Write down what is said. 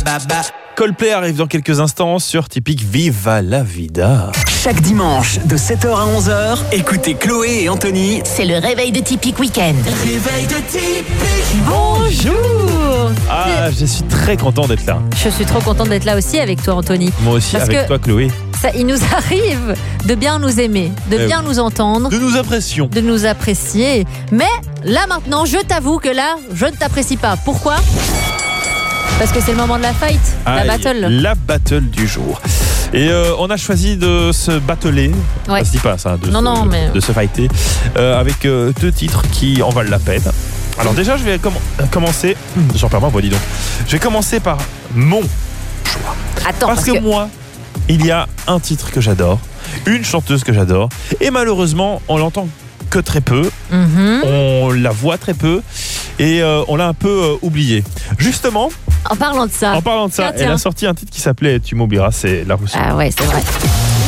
Coldplay arrive dans quelques instants sur Typique Viva la Vida. Chaque dimanche de 7h à 11h, écoutez Chloé et Anthony. C'est le réveil de Typique Week-end. Réveil de Typique. Bonjour. Ah, je suis très content d'être là. Je suis trop contente d'être là aussi avec toi, Anthony. Moi aussi, Parce avec que toi, Chloé. Ça, il nous arrive de bien nous aimer, de bien nous entendre, De nous apprécions. de nous apprécier. Mais là maintenant, je t'avoue que là, je ne t'apprécie pas. Pourquoi ? Parce que c'est le moment de la fight, la battle. La battle du jour. Et on a choisi de se battler. Ouais. Ça se dit pas ça, de se fighter avec deux titres qui en valent la peine. Alors déjà, je vais commencer. J'en perds ma voix, dis donc. Je vais commencer par mon choix. Attends, Parce que moi, il y a un titre que j'adore, une chanteuse que j'adore, et malheureusement, on l'entend que très peu, on la voit très peu, et on l'a un peu oubliée. En parlant de ça, elle a sorti un titre qui s'appelait Tu m'oublieras, c'est La Rousseau. Ah ouais, c'est vrai.